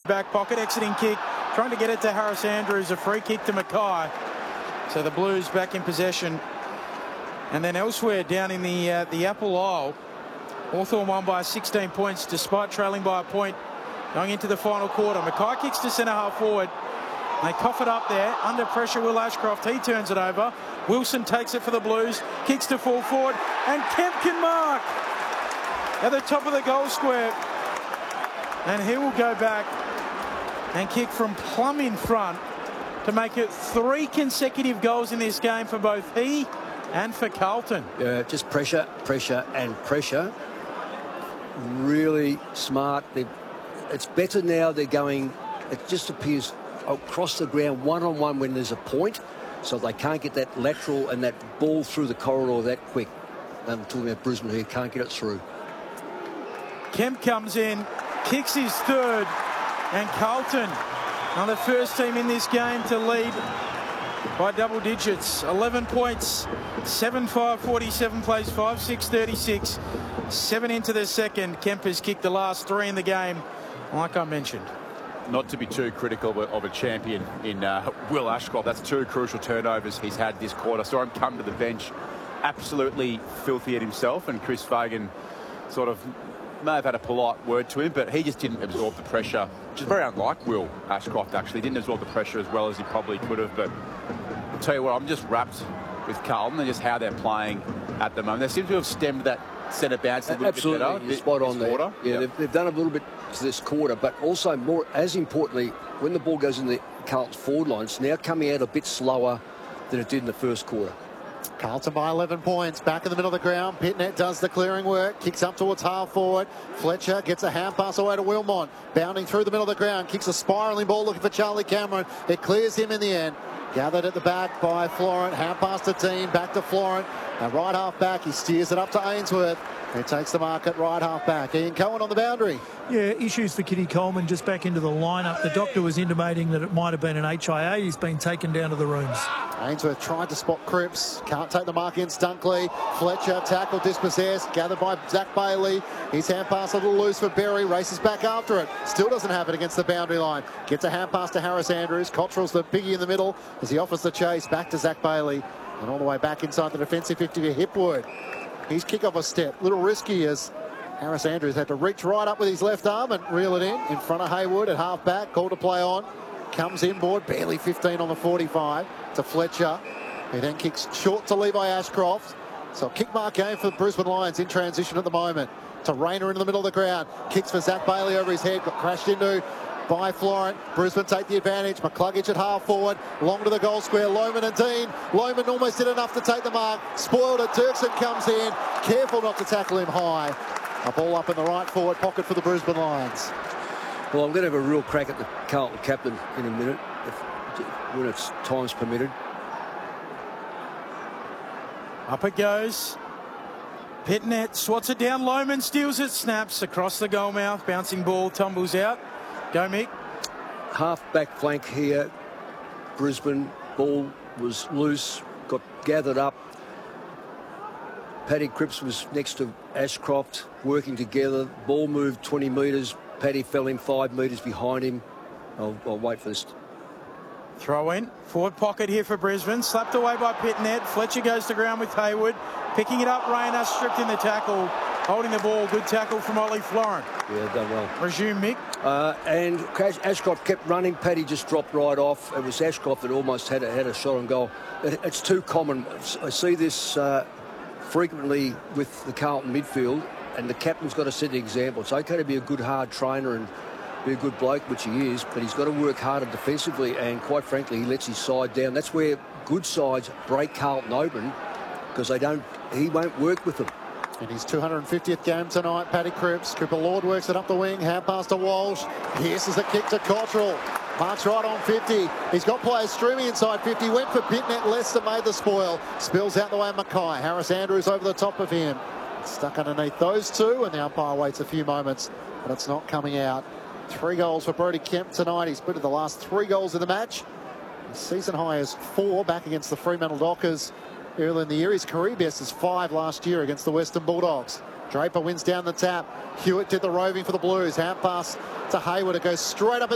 back pocket. Exiting kick, trying to get it to Harris Andrews. A free kick to Mackay. So the Blues back in possession. And then elsewhere down in the Apple Isle, Hawthorn won by 16 points despite trailing by a point going into the final quarter. Mackay kicks to centre half forward. They cough it up there. Under pressure, Will Ashcroft. He turns it over. Wilson takes it for the Blues. Kicks to full forward. And Kemp can mark at the top of the goal square. And he will go back and kick from plumb in front to make it 3 consecutive goals in this game for both he and for Carlton. Yeah, just pressure, pressure and pressure. Really smart. It's better now they're going, it just appears, across the ground one-on-one when there's a point, so they can't get that lateral and that ball through the corridor that quick. I'm talking about Brisbane here, can't get it through. Kemp comes in, kicks his third, and Carlton are the first team in this game to lead by double digits. 11 points, 7-5, 47 plays, 5-6, 36. 7 into the second. Kemp has kicked the last 3 in the game, like I mentioned. Not to be too critical of a champion in Will Ashcroft. That's 2 crucial turnovers he's had this quarter. Saw him come to the bench absolutely filthy at himself, and Chris Fagan sort of may have had a polite word to him, but he just didn't absorb the pressure, which is very unlike Will Ashcroft, actually. Didn't absorb the pressure as well as he probably could have. But I'll tell you what, I'm just wrapped with Carlton and just how they're playing at the moment. They seem to have stemmed that centre bounce a little bit better. You're spot on there. Quarter. Yeah, they've done a little bit to this quarter, but also more, as importantly, when the ball goes in the Carlton's forward line, it's now coming out a bit slower than it did in the first quarter. Carlton by 11 points, back in the middle of the ground. Pitnet does the clearing work, kicks up towards half forward. Fletcher gets a hand pass away to Wilmot, bounding through the middle of the ground, kicks a spiralling ball looking for Charlie Cameron. It clears him in the end. Gathered at the back by Florent, hand pass to Dean, back to Florent. And right half back, he steers it up to Ainsworth. He takes the mark at right half back. Ian Cohen on the boundary. Yeah, issues for Kitty Coleman just back into the lineup. The doctor was intimating that it might have been an HIA. He's been taken down to the rooms. Ainsworth tried to spot Cripps. Can't take the mark in Dunkley. Fletcher, tackle dispossessed. Gathered by Zach Bailey. His hand pass a little loose for Berry. Races back after it. Still doesn't have it against the boundary line. Gets a hand pass to Harris Andrews. Cottrell's the biggie in the middle as he offers the chase. Back to Zach Bailey. And all the way back inside the defensive 50 to Hipwood. His kick off a step. Little risky as Harris Andrews had to reach right up with his left arm and reel it in front of Haywood at half back. Call to play on. Comes inboard. Barely 15 on the 45 to Fletcher. He then kicks short to Levi Ashcroft. So a kick mark game for the Brisbane Lions in transition at the moment. To Rayner in the middle of the ground. Kicks for Zach Bailey over his head. Got crashed into by Florent. Brisbane take the advantage. McCluggage at half forward. Long to the goal square. Lohman and Dean. Lohman almost did enough to take the mark. Spoiled it. Turkson comes in. Careful not to tackle him high. A ball up in the right forward pocket for the Brisbane Lions. Well, I'm going to have a real crack at the Carlton captain in a minute, when it's time's permitted. Up it goes. Pitnet swats it down. Lohman steals it. Snaps across the goal mouth. Bouncing ball. Tumbles out. Go, Mick. Half back flank here. Brisbane. Ball was loose. Got gathered up. Paddy Cripps was next to Ashcroft, working together. Ball moved 20 metres. Paddy fell in 5 metres behind him. I'll wait for this. Throw in. Forward pocket here for Brisbane. Slapped away by Pitnet. Fletcher goes to ground with Haywood. Picking it up, Rayner stripped in the tackle. Holding the ball. Good tackle from Ollie Florent. Yeah, done well. Resume, Mick. And Ashcroft kept running. Paddy just dropped right off. It was Ashcroft that almost had a shot on goal. It's too common. I see this frequently with the Carlton midfield, and the captain's got to set the example. It's okay to be a good hard trainer and be a good bloke, which he is, but he's got to work harder defensively, and quite frankly he lets his side down. That's where good sides break Carlton open, because he won't work with them. In his 250th game tonight, Paddy Cripps. Cooper Lord works it up the wing. Hand pass to Walsh. Pierces a kick to Cottrell. Marks right on 50. He's got players streaming inside 50. Went for Pitnet. Leicester made the spoil. Spills out the way of Mackay. Harris Andrews over the top of him. Stuck underneath those two, and the umpire waits a few moments, but it's not coming out. 3 goals for Brodie Kemp tonight. He's put in the last 3 goals of the match. His season high is 4 back against the Fremantle Dockers early in the year. His career best is 5 last year against the Western Bulldogs. Draper wins down the tap. Hewitt did the roving for the Blues. Hand pass to Haywood. It goes straight up